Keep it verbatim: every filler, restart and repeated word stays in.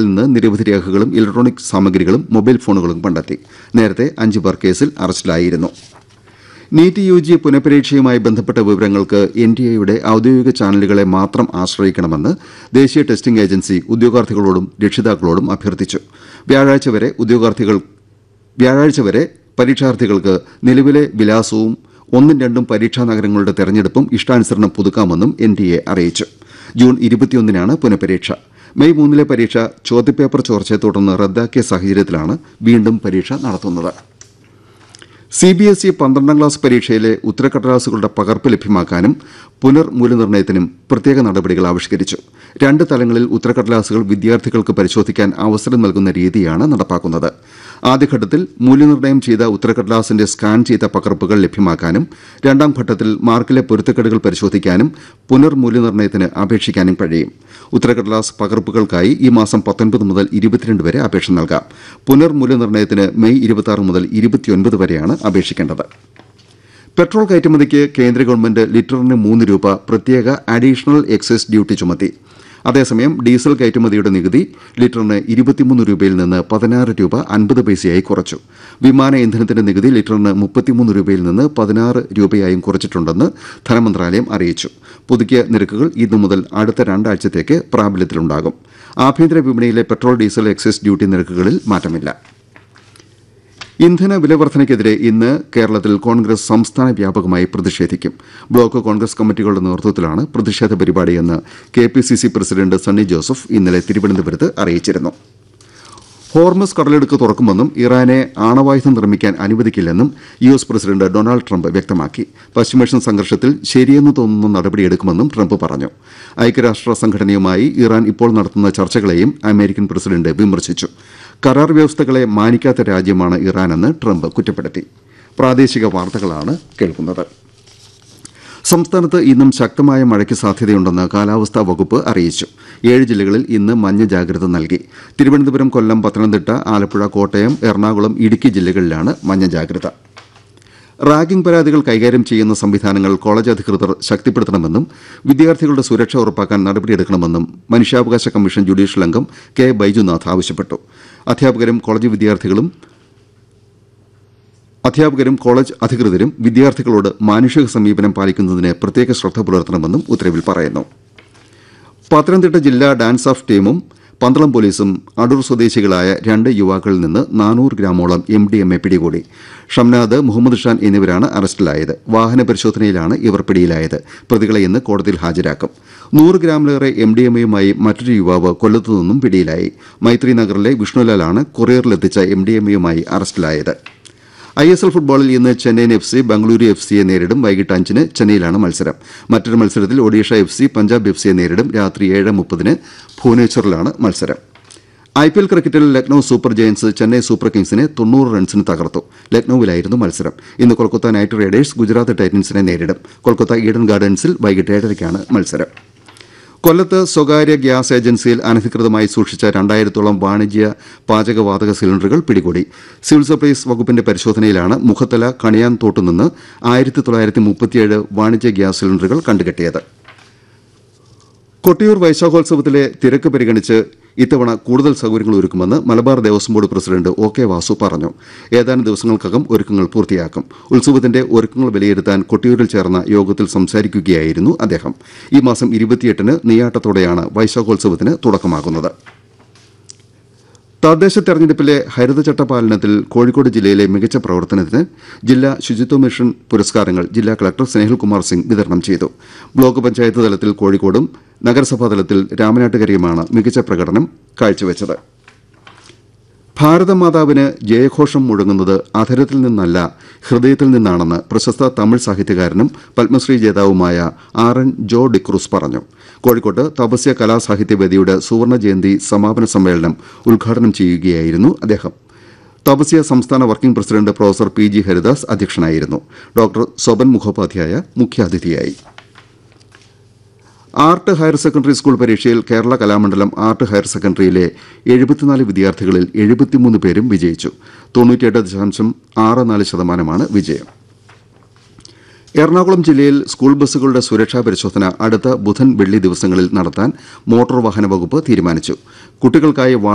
വീടുകളിൽ നിന്ന് നിരവധി രേഖകളും ഇലക്ട്രോണിക് സാമഗ്രികളും മൊബൈൽ ഫോണുകളും കണ്ടെത്തി. നേരത്തെ അഞ്ചു പേർ കേസിൽ അറസ്റ്റിലായിരുന്നു. നീറ്റ് യു ജി പുനഃപരീക്ഷയുമായി ബന്ധപ്പെട്ട വിവരങ്ങൾക്ക് എൻ ടി എയുടെ ഔദ്യോഗിക ചാനലുകളെ മാത്രം ആശ്രയിക്കണമെന്ന് ദേശീയ ടെസ്റ്റിംഗ് ഏജൻസി ഉദ്യോഗാർത്ഥികളോടും രക്ഷിതാക്കളോടും അഭ്യർത്ഥിച്ചു. വ്യാഴാഴ്ച വരെ ഉദ്യോഗാർത്ഥികൾ വ്യാഴാഴ്ച വരെ പരീക്ഷാർത്ഥികൾക്ക് നിലവിലെ വിലാസവും ഒന്നും രണ്ടും പരീക്ഷാ നഗരങ്ങളുടെ തെരഞ്ഞെടുപ്പും ഇഷ്ടാനുസരണം പുതുക്കാമെന്നും എൻ ടി എ അറിയിച്ചു. ജൂൺ ഇരുപത്തിയൊന്നിനാണ് പുനഃപരീക്ഷ. മെയ് മൂന്നിലെ പരീക്ഷ ചോദ്യപേപ്പർ ചോർച്ചയെ തുടർന്ന് റദ്ദാക്കിയ സാഹചര്യത്തിലാണ് വീണ്ടും പരീക്ഷ നടത്തുന്നത്. സി ബി എസ് ഇ പന്ത്രണ്ടാം ക്ലാസ് പരീക്ഷയിലെ ഉത്തരക്കടലാസുകളുടെ പകർപ്പ് ലഭ്യമാക്കാനും പുനർമൂല്യനിർണ്ണയത്തിനും പ്രത്യേക നടപടികൾ ആവിഷ്കരിച്ചു. രണ്ട് തലങ്ങളിൽ ഉത്തരക്കടലാസുകൾ വിദ്യാർത്ഥികൾക്ക് പരിശോധിക്കാൻ അവസരം നൽകുന്ന രീതിയാണ് നടപ്പാക്കുന്നത്. ആദ്യഘട്ടത്തിൽ മൂല്യനിർണ്ണയം ചെയ്ത ഉത്തരക്കടലാസിന്റെ സ്കാൻ ചെയ്ത പകർപ്പുകൾ ലഭ്യമാക്കാനും രണ്ടാം ഘട്ടത്തിൽ മാർക്കിലെ പൊരുത്തക്കേടുകൾ പരിശോധിക്കാനും പുനർമൂല്യനിർണ്ണയത്തിന് അപേക്ഷിക്കാനും കഴിയും. ഉത്തരക്കടലാസ് പകർപ്പുകൾക്കായി ഈ മാസം പത്തൊൻപത് മുതൽ ഇരുപത്തിരണ്ട് വരെ അപേക്ഷ നൽകാം. പുനർമൂല്യനിർണ്ണയത്തിന് മെയ് ഇരുപത്തിയാറ് മുതൽ ഇരുപത്തിയൊൻപത് വരെയാണ് അപേക്ഷിക്കേണ്ടത്. പെട്രോൾ കയറ്റുമതിക്ക് കേന്ദ്ര ഗവൺമെന്റ് ലിറ്ററിന് മൂന്ന് രൂപ പ്രത്യേക അഡീഷണൽ എക്സൈസ് ഡ്യൂട്ടി ചുമത്തി. അതേസമയം ഡീസൽ കയറ്റുമതിയുടെ നികുതി ലിറ്ററിന് ഇരുപത്തിമൂന്ന് രൂപയിൽ നിന്ന് പതിനാറ് രൂപ അൻപത് പൈസയായി കുറച്ചു. വിമാന ഇന്ധനത്തിന്റെ നികുതി ലിറ്ററിന് മുപ്പത്തിമൂന്ന് രൂപയിൽ നിന്ന് പതിനാറ് രൂപയായും കുറച്ചിട്ടുണ്ടെന്ന് ധനമന്ത്രാലയം അറിയിച്ചു. പുതുക്കിയ നിരക്കുകൾ ഇന്നു മുതൽ അടുത്ത രണ്ടാഴ്ചത്തേക്ക് പ്രാബല്യത്തിലുണ്ടാകും. ആഭ്യന്തര വിപണിയിലെ പെട്രോൾ ഡീസൽ എക്സൈസ് ഡ്യൂട്ടി നിരക്കുകളിൽ മാറ്റമില്ല. ഇന്ധന വിലവർദ്ധനയ്ക്കെതിരെ ഇന്ന് കേരളത്തിൽ കോൺഗ്രസ് സംസ്ഥാന വ്യാപകമായി പ്രതിഷേധിക്കും. ബ്ലോക്ക് കോൺഗ്രസ് കമ്മിറ്റികളുടെ നേതൃത്വത്തിലാണ് പ്രതിഷേധ പരിപാടിയെന്ന് K P C C president Sunny Joseph ഇന്നലെ തിരുവനന്തപുരത്ത് അറിയിച്ചിരുന്നു. ഹോർമസ് കടലെടുക്ക് തുറക്കുമെന്നും ഇറാനെ ആണവായുധം നിർമ്മിക്കാൻ അനുവദിക്കില്ലെന്നും U S president Donald Trump വ്യക്തമാക്കി. പശ്ചിമേഷ്യൻ സംഘർഷത്തിൽ ശരിയെന്ന് തോന്നുന്ന നടപടിയെടുക്കുമെന്നും ട്രംപ് പറഞ്ഞു. ഐക്യരാഷ്ട്ര സംഘടനയുമായി ഇറാൻ ഇപ്പോൾ നടത്തുന്ന ചർച്ചകളെയും അമേരിക്കൻ പ്രസിഡന്റ് വിമർശിച്ചു. കരാർ വ്യവസ്ഥകളെ മാനിക്കാത്ത രാജ്യമാണ് ഇറാനെന്ന് ട്രംപ് കുറ്റപ്പെടുത്തി. പ്രാദേശിക വാർത്തകളാണ് കേൾക്കുന്നത്. സംസ്ഥാനത്ത് ഇന്നും ശക്തമായ മഴയ്ക്ക് സാധ്യതയുണ്ടെന്ന് കാലാവസ്ഥാ വകുപ്പ് അറിയിച്ചു. ഏഴ് ജില്ലകളിൽ ഇന്ന് മഞ്ഞ ജാഗ്രത നൽകി. തിരുവനന്തപുരം, കൊല്ലം, പത്തനംതിട്ട, ആലപ്പുഴ, കോട്ടയം, എറണാകുളം, ഇടുക്കി ജില്ലകളിലാണ് മഞ്ഞ ജാഗ്രത. റാഗിംഗ് പരാതികൾ കൈകാര്യം ചെയ്യുന്ന സംവിധാനങ്ങൾ കോളേജ് അധികൃതർ ശക്തിപ്പെടുത്തണമെന്നും വിദ്യാർത്ഥികളുടെ സുരക്ഷ ഉറപ്പാക്കാൻ നടപടിയെടുക്കണമെന്നും മനുഷ്യാവകാശ കമ്മീഷൻ ജുഡീഷ്യൽ അംഗം കെ ബൈജുനാഥ് ആവശ്യപ്പെട്ടു. അധ്യാപകരും കോളേജ് വിദ്യാർത്ഥികളും അധ്യാപകരും കോളേജ് അധികൃതരും വിദ്യാർത്ഥികളോട് മാനുഷിക സമീപനം പാലിക്കുന്നതിന് പ്രത്യേക ശ്രദ്ധ പുലർത്തണമെന്നും ഉത്തരവിൽ പറയുന്നു. പത്തനംതിട്ട ജില്ലാ ഡാൻസ് ഓഫ് ടീമും പന്തളം പോലീസും അടൂർ സ്വദേശികളായ രണ്ട് യുവാക്കളിൽ നിന്ന് നാനൂറ് ഗ്രാമോളം എം ഡി എം എ പിടികൂടി. ഷംനാദ്, മുഹമ്മദ് ഷാൻ എന്നിവരാണ് അറസ്റ്റിലായത്. വാഹന പരിശോധനയിലാണ് ഇവർ പിടിയിലായത്. പ്രതികളെ ഇന്ന് കോടതിയിൽ ഹാജരാക്കും. നൂറ് ഗ്രാമിലേറെ എം ഡി എം എയുമായി മറ്റൊരു യുവാവ് കൊല്ലത്തു നിന്നും പിടിയിലായി. മൈത്രി നഗറിലെ വിഷ്ണുലാലാണ് കൊറിയറിലെത്തിച്ച എം ഡി എം എയുമായി അറസ്റ്റിലായത്. ഐ എസ് എൽ ഫുട്ബോളിൽ ഇന്ന് Chennaiyin F C Bengaluru F സിയെ നേരിടും. വൈകിട്ട് അഞ്ചിന് ചെന്നൈയിലാണ് മത്സരം. മറ്റൊരു മത്സരത്തിൽ Odisha F C Punjab F സിയെ നേരിടും. രാത്രി ഏഴ് മുപ്പതിന് ഭുവനേശ്വറിലാണ് മത്സരം. ഐ പി എൽ ക്രിക്കറ്റിൽ Lucknow super Giants Chennai super കിങ്സിനെ തൊണ്ണൂറ് റൺസിന് തകർത്തു. ലക്നൌവിലായിരുന്നു മത്സരം. ഇന്ന് കൊൽക്കത്ത നൈറ്റ് റൈഡേഴ്സ് ഗുജറാത്ത് ടൈറ്റൻസിനെ നേരിടും. കൊൽക്കത്ത ഈഡൻ ഗാർഡൻസിൽ വൈകിട്ട് ഏഴരയ്ക്കാണ് മത്സരം. കൊല്ലത്ത് സ്വകാര്യ ഗ്യാസ് ഏജൻസിയിൽ അനധികൃതമായി സൂക്ഷിച്ച രണ്ടായിരത്തോളം വാണിജ്യ പാചകവാതക സിലിണ്ടറുകൾ പിടികൂടി. സിവിൽ സപ്ലൈസ് വകുപ്പിന്റെ പരിശോധനയിലാണ് മുഖത്തല കണിയാൻ തോട്ടുനിന്ന് ആയിരത്തി തൊള്ളായിരത്തി മുപ്പത്തിയേഴ് വാണിജ്യ ഗ്യാസ് സിലിണ്ടറുകൾ കണ്ടുകെട്ടിയത്. കൊട്ടിയൂർ വൈശാഖോത്സവത്തിലെ തിരക്ക് പരിഗണിച്ച് ഇത്തവണ കൂടുതൽ സൌകര്യങ്ങൾ ഒരുക്കുമെന്ന് Malabar Devaswom board president O K Vasu പറഞ്ഞു. ഏതാനും ദിവസങ്ങൾക്കകം ഒരുക്കങ്ങൾ പൂർത്തിയാക്കും. ഉത്സവത്തിന്റെ ഒരുക്കങ്ങൾ വിലയിരുത്താൻ കൊട്ടിയൂരിൽ ചേർന്ന യോഗത്തിൽ സംസാരിക്കുകയായിരുന്നു അദ്ദേഹം. ഈ മാസം ഇരുപത്തിയെട്ടിന് നെയ്യാട്ടത്തോടെയാണ് വൈശാഖോത്സവത്തിന് തുടക്കമാകുന്നത്. തദ്ദേശ തെരഞ്ഞെടുപ്പിലെ ഹരിതചട്ട പാലനത്തിൽ കോഴിക്കോട് ജില്ലയിലെ മികച്ച പ്രവർത്തനത്തിന് ജില്ലാ ശുചിത്വ മിഷൻ പുരസ്കാരങ്ങൾ ജില്ലാ കളക്ടർ സ്നേഹിൽകുമാർ സിംഗ് വിതരണം ചെയ്തു. ബ്ലോക്ക് പഞ്ചായത്ത് തലത്തിൽ കോഴിക്കോടും നഗരസഭാ തലത്തിൽ രാമനാട്ടുകരയുമാണ് മികച്ച പ്രകടനം കാഴ്ചവെച്ചത്. ഭാരതമാതാവിന് ജയഘോഷം മുഴങ്ങുന്നത് അധരത്തിൽ നിന്നല്ല ഹൃദയത്തിൽ നിന്നാണെന്ന് പ്രശസ്ത തമിഴ് സാഹിത്യകാരനും പത്മശ്രീ ജേതാവുമായ ആർ എൻ ജോ ഡിക്രൂസ് പറഞ്ഞു. കോഴിക്കോട്ട് തപസ്യ കലാസാഹിത്യവേദിയുടെ സുവർണ ജയന്തി സമാപന സമ്മേളനം ഉദ്ഘാടനം ചെയ്യുകയായിരുന്നു അദ്ദേഹം. തപസ്യ സംസ്ഥാന working president professor P G Haridas അധ്യക്ഷനായിരുന്നു. ഡോക്ടർ സ്വപൻ മുഖോപാധ്യായ മുഖ്യാതിഥിയായി. ആർട്ട് ഹയർ സെക്കൻഡറി സ്കൂൾ പരീക്ഷയിൽ കേരള കലാമണ്ഡലം ആർട്ട് ഹയർ സെക്കൻഡറിയിലെ എഴുപത്തിനാല് വിദ്യാർത്ഥികളിൽ എഴുപത്തിമൂന്ന് പേരും വിജയിച്ചു. തൊണ്ണൂറ്റിയെട്ട് ദശാംശം ആറ് നാല് ശതമാനമാണ് വിജയം. എറണാകുളം ജില്ലയിൽ സ്കൂൾ ബസ്സുകളുടെ സുരക്ഷാ പരിശോധന അടുത്ത ബുധൻ, വെള്ളി ദിവസങ്ങളിൽ നടത്താൻ മോട്ടോർ വാഹന വകുപ്പ് തീരുമാനിച്ചു. കുട്ടികൾക്കായി